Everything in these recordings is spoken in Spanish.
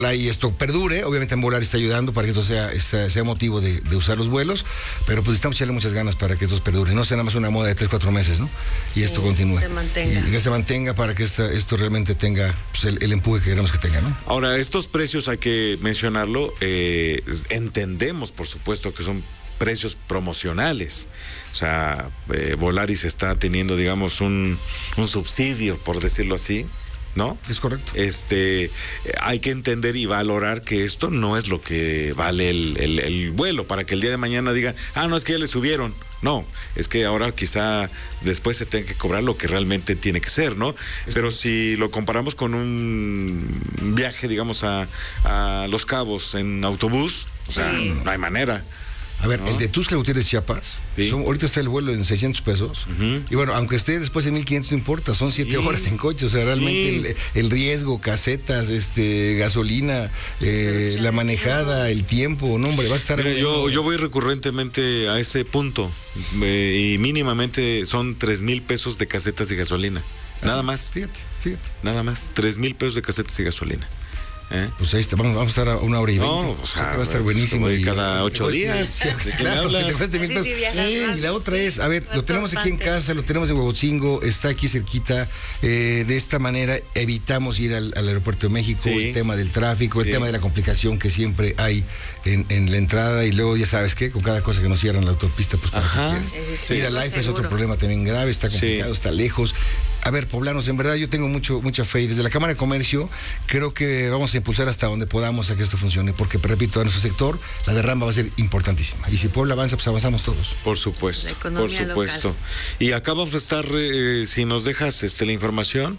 y esto perdure. Obviamente en Volaris está ayudando para que esto sea motivo de usar los vuelos, pero pues estamos echándole muchas ganas para que esto perdure, no sea nada más una moda de 3-4 meses, ¿no? Y esto continúe. Y que se mantenga para que esto realmente tenga pues, el empuje que queremos que tenga, ¿no? Ahora, estos precios hay que mencionarlo, entendemos por supuesto que son precios promocionales. O sea, Volaris está teniendo, digamos, un subsidio, por decirlo así, ¿no? Es correcto. Hay que entender y valorar que esto no es lo que vale el vuelo, para que el día de mañana digan, no, es que ya le subieron. No, es que ahora quizá después se tenga que cobrar lo que realmente tiene que ser, ¿no? Pero si lo comparamos con un viaje, digamos, a Los Cabos en autobús, o sea, no hay manera. A ver, ¿no? El de Tuxtla Gutiérrez, Chiapas, sí. Ahorita está el vuelo en 600 pesos. Uh-huh. Y bueno, aunque esté después en 1500, no importa, son 7 horas en coche. O sea, realmente el riesgo, casetas, gasolina, la manejada, el tiempo, no, hombre, va a estar... Mira, yo voy recurrentemente a ese punto y mínimamente son 3,000 pesos de casetas y gasolina. Nada más. Fíjate. Nada más, 3,000 pesos de casetas y gasolina. Pues ahí está, vamos a estar a 1 hora y 20. No, o sea, va a estar buenísimo. Cada 8 días. ¿De qué me hablas? Y la otra es, a ver, lo tenemos aquí en casa, lo tenemos en Huejotzingo, está aquí cerquita. De esta manera evitamos ir al aeropuerto de México, el tema del tráfico, el tema de la complicación que siempre hay en la entrada, y luego ya sabes qué, con cada cosa que nos cierran la autopista, pues para qué quieres. Ir al AIFA es otro problema también grave, está complicado, está lejos. A ver, poblanos, en verdad yo tengo mucha fe, y desde la Cámara de Comercio creo que vamos a impulsar hasta donde podamos a que esto funcione, porque, repito, a nuestro sector la derrama va a ser importantísima, y si Puebla avanza, pues avanzamos todos. Por supuesto, por supuesto. Local. Y acá vamos a estar, si nos dejas la información,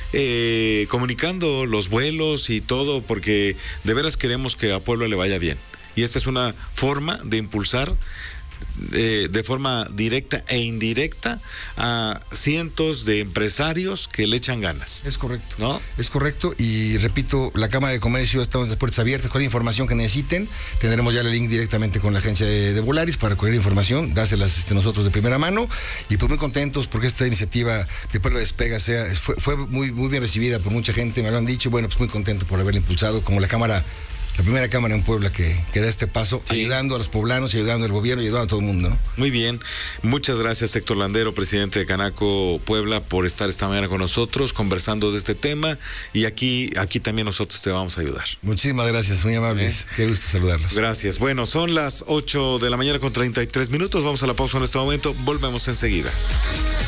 comunicando los vuelos y todo, porque de veras queremos que a Puebla le vaya bien, y esta es una forma de impulsar de forma directa e indirecta a cientos de empresarios que le echan ganas. Es correcto, ¿no? Es correcto, y repito, la Cámara de Comercio, estamos de puertas abiertas, con la información que necesiten, tendremos ya el link directamente con la agencia de Volaris para coger información, dárselas nosotros de primera mano, y pues muy contentos porque esta iniciativa de Puebla Despega fue muy bien recibida por mucha gente, me lo han dicho, bueno, pues muy contento por haberla impulsado, como la primera cámara en Puebla que da este paso, ayudando a los poblanos, ayudando al gobierno, ayudando a todo el mundo, ¿no? Muy bien, muchas gracias Héctor Landero, presidente de Canaco Puebla, por estar esta mañana con nosotros, conversando de este tema, y aquí también nosotros te vamos a ayudar. Muchísimas gracias, muy amables, qué gusto saludarlos. Gracias, bueno, son las 8 de la mañana con 33 minutos, vamos a la pausa en este momento, volvemos enseguida.